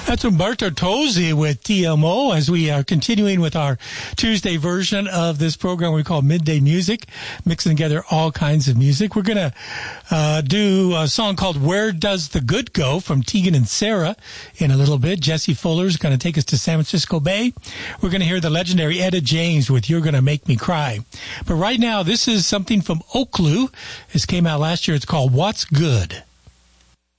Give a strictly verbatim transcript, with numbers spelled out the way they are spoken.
That's Umberto Tozzi with T M O as we are continuing with our Tuesday version of this program we call Midday Music, mixing together all kinds of music. We're going to uh, do a song called Where Does the Good Go from Tegan and Sara in a little bit. Jesse Fuller's going to take us to San Francisco Bay. We're going to hear the legendary Etta James with You're Gonna Make Me Cry. But right now, this is something from Okloo. This came out last year. It's called What's Good.